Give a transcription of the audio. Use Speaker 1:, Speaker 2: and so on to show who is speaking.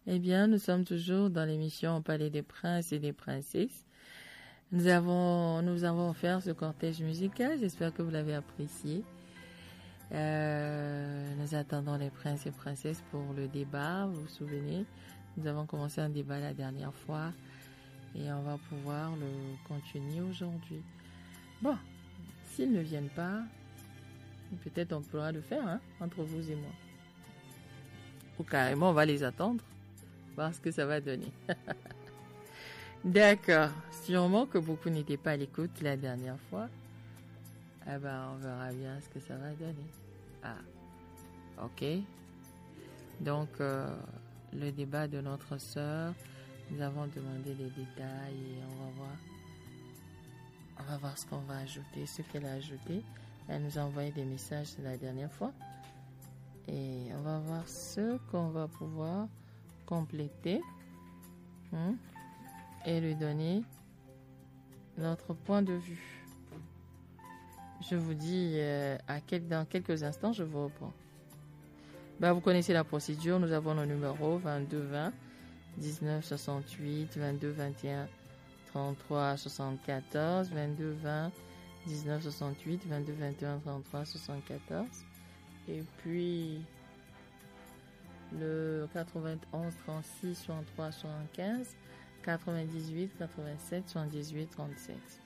Speaker 1: Eh bien, nous sommes toujours dans l'émission On parlait des princes et des princesses. Nous avons offert ce cortège musical. J'espère que vous l'avez apprécié. Nous attendons les princes et princesses pour le débat. Vous vous souvenez, nous avons commencé un débat la dernière fois et on va pouvoir le continuer aujourd'hui. Bon, s'ils ne viennent pas, peut-être on pourra le faire entre vous et moi. Ou carrément, on va les attendre, voir ce que ça va donner. D'accord. Sûrement que beaucoup n'étaient pas à l'écoute la dernière fois. Eh ben, on verra bien ce que ça va donner. Ah, ok. Donc, le débat de notre sœur, nous avons demandé les détails et on va voir ce qu'on va ajouter, ce qu'elle a ajouté. Elle nous a envoyé des messages la dernière fois. Et on va voir ce qu'on va pouvoir compléter et lui donner notre point de vue. Je vous dis dans quelques instants, je vous reprends. Vous connaissez la procédure. Nous avons le numéro 22 20 19 68 22 21 33 74 22 20 19 68 22 21 33 74 et puis le 91 36 63 75 98 87 78 37.